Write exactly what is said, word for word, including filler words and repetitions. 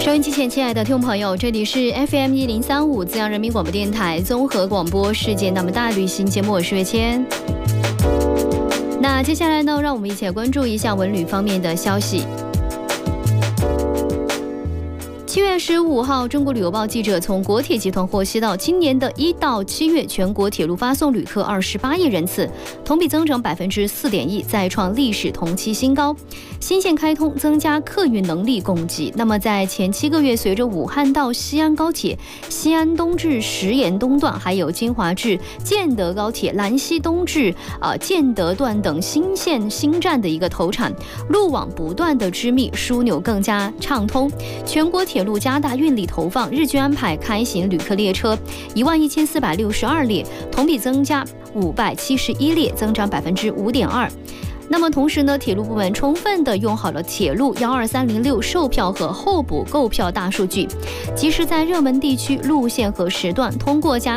收音机前亲爱的听众朋友，这里是 F M 一零三五 资阳人民广播电台综合广播世界那么大旅行节目，我是月谦。那接下来呢，让我们一起来关注一下文旅方面的消息。七月十五号，中国旅游报记者从国铁集团获悉到，今年的一到七月，全国铁路发送旅客二十八亿人次，同比增长百分之四点一，再创历史同期新高。新线开通，增加客运能力供给。那么在前七个月，随着武汉到西安高铁、西安东至石岩东段，还有金华至建德高铁、兰西东至呃建德段等新线新站的一个投产，路网不断的织密，枢纽更加畅通。全国铁路加大运力投放，日均安排开行旅客列车一万一千四百六十二列，同比增加五百七十一列，增长百分之五点二。那么同时呢，铁路部门充分的用好了铁路幺二三零六售票和候补购票大数据，及时在热门地区路线和时段，通过加